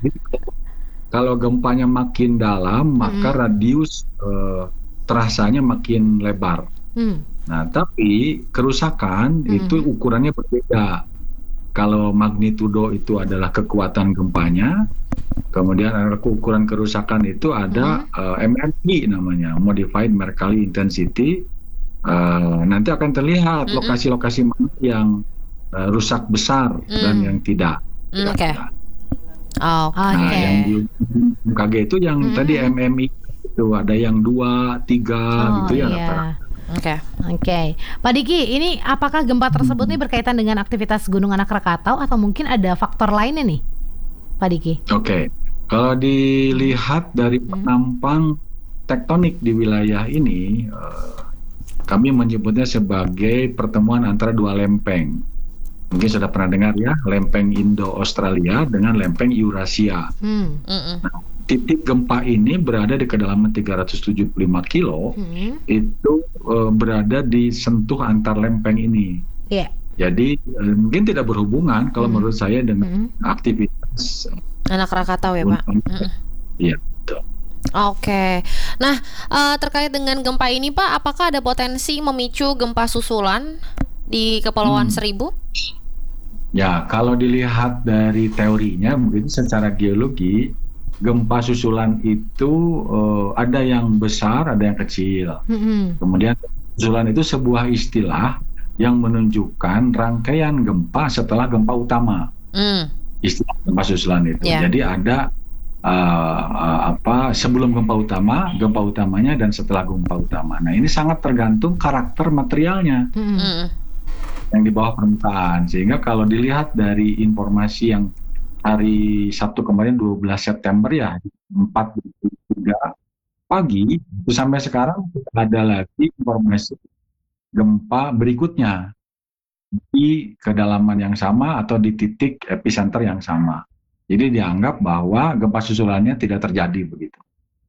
Jadi kalau gempanya makin dalam, maka radius terasanya makin lebar. Nah, tapi kerusakan itu ukurannya berbeda. Kalau magnitudo itu adalah kekuatan gempanya, kemudian ada ukuran kerusakan itu ada MMI namanya, Modified Mercalli Intensity. Nanti akan terlihat lokasi-lokasi mana yang rusak besar dan yang tidak. Oke. Nah, yang di UKG itu yang tadi MMI itu ada yang 2, 3 gitu ya rata-rata. Oke. Pak Diki, ini apakah gempa tersebut nih berkaitan dengan aktivitas Gunung Anak Krakatau atau mungkin ada faktor lainnya nih, Pak Diki? Oke. Kalau dilihat dari penampang tektonik di wilayah ini, kami menyebutnya sebagai pertemuan antara dua lempeng. Mungkin sudah pernah dengar ya, lempeng Indo-Australia dengan lempeng Eurasia. Nah, titik gempa ini berada di kedalaman 375 kilo, itu berada di sentuh antar lempeng ini. Jadi mungkin tidak berhubungan kalau menurut saya dengan aktivitas Anak Krakatau ya Pak? Iya, betul. Oke. Nah, terkait dengan gempa ini Pak, apakah ada potensi memicu gempa susulan di Kepulauan Seribu? Ya, kalau dilihat dari teorinya, mungkin secara geologi, gempa susulan itu ada yang besar, ada yang kecil. Kemudian susulan itu sebuah istilah yang menunjukkan rangkaian gempa setelah gempa utama. Istilah gempa susulan itu. Jadi ada sebelum gempa utamanya dan setelah gempa utama. Nah, ini sangat tergantung karakter materialnya yang di bawah permukaan. Sehingga kalau dilihat dari informasi yang hari Sabtu kemarin 12 September ya, 4.3 pagi, itu sampai sekarang tidak ada lagi informasi gempa berikutnya di kedalaman yang sama atau di titik epicenter yang sama. Jadi dianggap bahwa gempa susulannya tidak terjadi begitu.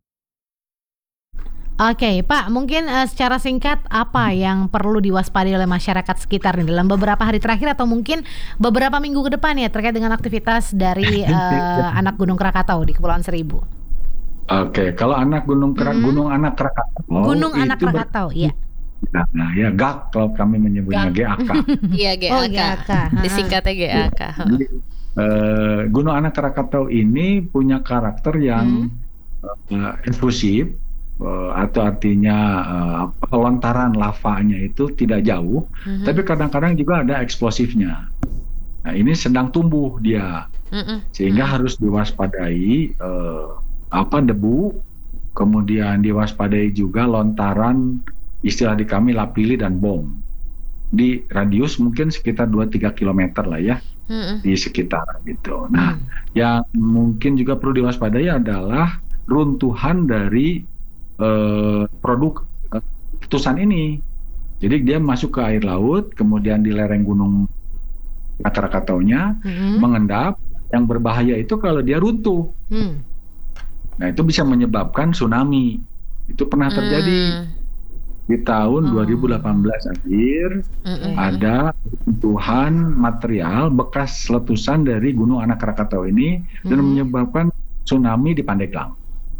Oke, Pak, mungkin secara singkat apa yang perlu diwaspadai oleh masyarakat sekitar nih dalam beberapa hari terakhir atau mungkin beberapa minggu ke depan ya terkait dengan aktivitas dari anak Gunung Krakatau di Kepulauan Seribu? Oke, kalau anak Gunung Anak Krakatau. Gunung Anak Krakatau, iya. Nah, ya GAK kalau kami menyebutnya GAK. Iya, GAK. Disingkatnya GAK. Gunung Anak Krakatau ini punya karakter yang efusif. Atau artinya lontaran lavanya itu tidak jauh, tapi kadang-kadang juga ada eksplosifnya. Nah, ini sedang tumbuh dia, sehingga harus diwaspadai debu, kemudian diwaspadai juga lontaran, istilah di kami lapili dan bom, di radius mungkin sekitar 2-3 km lah ya, di sekitar gitu. Nah, yang mungkin juga perlu diwaspadai adalah runtuhan dari produk letusan ini. Jadi dia masuk ke air laut, kemudian di lereng gunung Krakataunya mengendap. Yang berbahaya itu kalau dia runtuh. Nah, itu bisa menyebabkan tsunami. Itu pernah terjadi di tahun 2018 akhir. Ada runtuhan material bekas letusan dari Gunung Anak Krakatau ini dan menyebabkan tsunami di Pandeglang.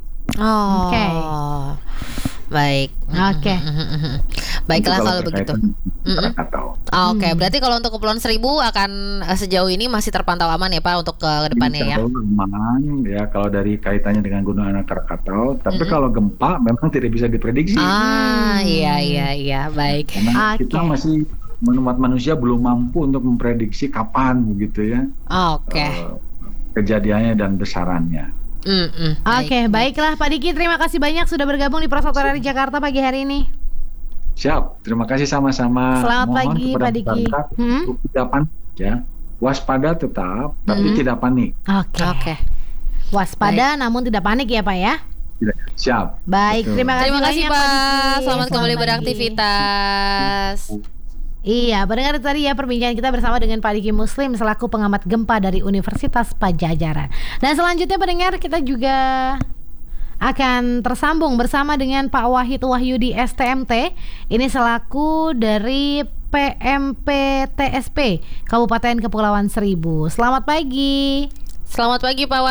Baik. Baiklah kalau begitu. Berarti kalau untuk Kepulauan Seribu akan sejauh ini masih terpantau aman ya Pak untuk ke depannya ya? Aman ya kalau dari kaitannya dengan Gunung Anak Krakatau. Tapi kalau gempa memang tidak bisa diprediksi. Iya, baik. Karena kita masih umat manusia belum mampu untuk memprediksi kapan begitu ya. Kejadiannya dan besarannya. Baiklah Pak Diki, terima kasih banyak sudah bergabung di Prasotora di Jakarta pagi hari ini. Siap, terima kasih sama-sama. Selamat pagi Pak Diki. Tidak panik ya, waspada tetap, tapi tidak panik. Oke. Waspada namun tidak panik ya Pak ya. Siap. Baik, terima kasih Pak. Diki. Selamat kembali beraktivitas. Iya, pendengar tadi ya perbincangan kita bersama dengan Pak Diki Muslim selaku pengamat gempa dari Universitas Padjadjaran. Dan selanjutnya pendengar kita juga akan tersambung bersama dengan Pak Wahid Wahyudi STMT. Ini selaku dari PMPTSP Kabupaten Kepulauan Seribu. Selamat pagi. Selamat pagi Pak Wahid.